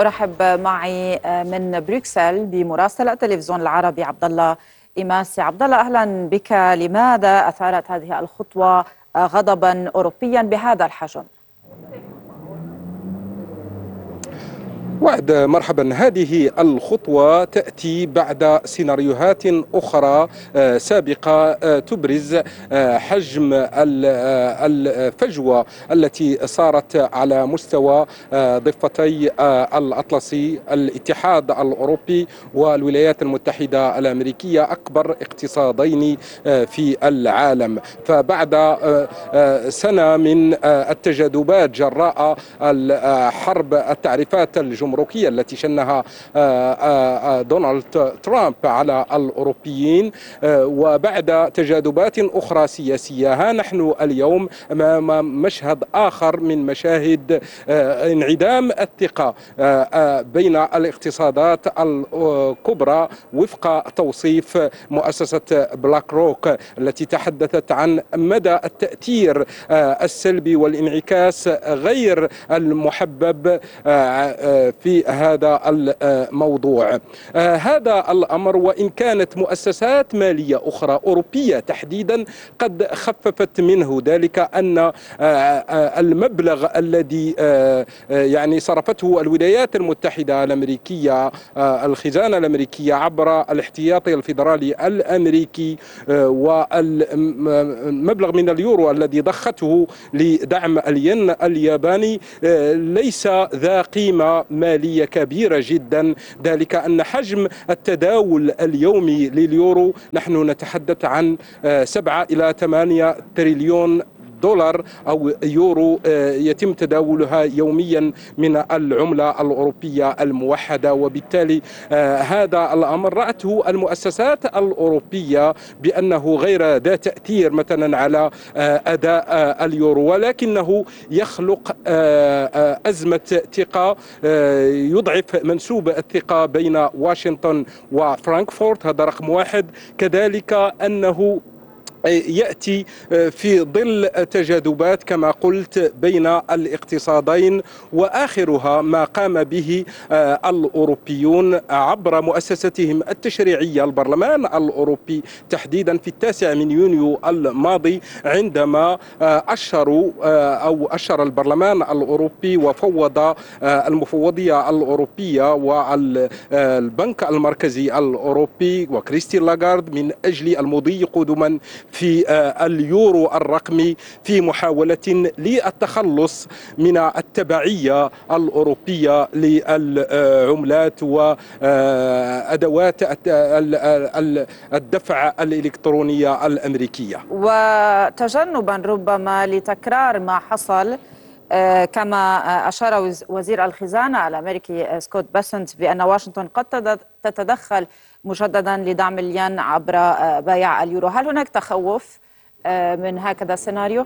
أرحب معي من بروكسل بمراسل التلفزيون العربي عبد الله إيماسي. عبد الله، أهلا بك. لماذا أثارت هذه الخطوة غضبا أوروبيا بهذا الحجم؟ وعد مرحبا. هذه الخطوة تأتي بعد سيناريوهات أخرى سابقة تبرز حجم الفجوة التي صارت على مستوى ضفتي الأطلسي. الاتحاد الأوروبي والولايات المتحدة الأمريكية أكبر اقتصادين في العالم، فبعد سنة من التجاذبات جراء حرب التعريفات الجمركية التي شنها دونالد ترامب على الأوروبيين، وبعد تجاذبات أخرى سياسية، ها نحن اليوم أمام مشهد آخر من مشاهد انعدام الثقة بين الاقتصادات الكبرى وفق توصيف مؤسسة بلاك روك التي تحدثت عن مدى التأثير السلبي والانعكاس غير المحبب في هذا الموضوع. هذا الأمر وإن كانت مؤسسات مالية أخرى أوروبية تحديدا قد خففت منه، ذلك أن المبلغ الذي يعني صرفته الولايات المتحدة الأمريكية، الخزانة الأمريكية عبر الاحتياطي الفيدرالي الأمريكي، والمبلغ من اليورو الذي ضخته لدعم الين الياباني ليس ذا قيمة مالية كبيرة جدا، ذلك أن حجم التداول اليومي لليورو نحن نتحدث عن 7 إلى 8 تريليون دولار أو يورو يتم تداولها يوميا من العملة الأوروبية الموحدة. وبالتالي هذا الأمر رأته المؤسسات الأوروبية بأنه غير ذا تأثير مثلا على أداء اليورو، ولكنه يخلق أزمة ثقة، يضعف منسوب الثقة بين واشنطن وفرانكفورت، هذا رقم واحد. كذلك أنه يأتي في ظل تجاذبات كما قلت بين الاقتصادين، وآخرها ما قام به الأوروبيون عبر مؤسستهم التشريعية البرلمان الأوروبي تحديدا في 9 من يونيو الماضي، عندما أشر البرلمان الأوروبي وفوض المفوضية الأوروبية والبنك المركزي الأوروبي وكريستين لاغارد من أجل المضي قدما في اليورو الرقمي في محاولة للتخلص من التبعية الأوروبية للعملات وأدوات الدفع الإلكترونية الأمريكية، وتجنبا ربما لتكرار ما حصل كما أشار وزير الخزانة الأمريكي سكوت بيسنت بأن واشنطن قد تتدخل مجددا لدعم الين عبر بيع اليورو. هل هناك تخوف من هكذا سيناريو؟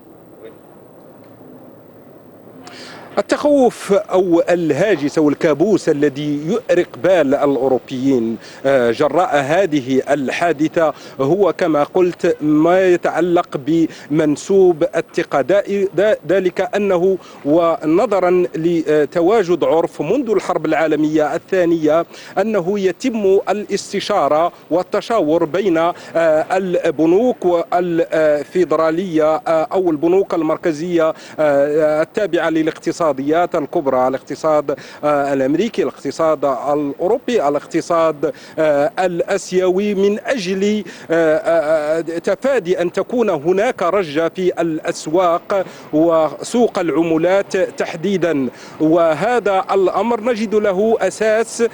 التخوف أو الهاجس أو الكابوس الذي يؤرق بال الأوروبيين جراء هذه الحادثة هو كما قلت ما يتعلق بمنسوب الثقة، ذلك أنه ونظرا لتواجد عرف منذ الحرب العالمية الثانية أنه يتم الاستشارة والتشاور بين البنوك والفيدرالية أو البنوك المركزية التابعة للاقتصاد الكبرى، الاقتصاد الأمريكي، الاقتصاد الأوروبي، الاقتصاد الأسيوي، من أجل تفادي أن تكون هناك رجة في الأسواق وسوق العملات تحديدا. وهذا الأمر نجد له أساس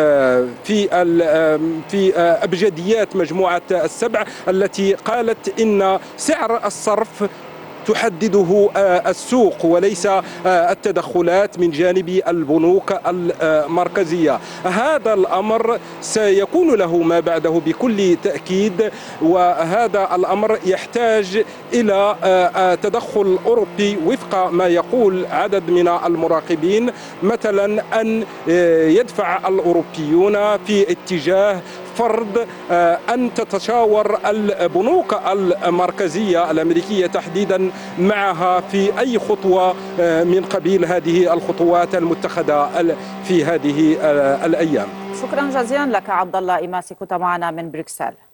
في أبجديات مجموعة السبع التي قالت إن سعر الصرف تحدده السوق وليس التدخلات من جانب البنوك المركزية. هذا الأمر سيكون له ما بعده بكل تأكيد، وهذا الأمر يحتاج إلى تدخل أوروبي وفق ما يقول عدد من المراقبين، مثلا أن يدفع الأوروبيون في اتجاه فرض أن تتشاور البنوك المركزية الأمريكية تحديدا معها في أي خطوة من قبيل هذه الخطوات المتخذة في هذه الأيام. شكرا جزيلا لك عبد الله إيماسي، كنت معنا من بروكسل.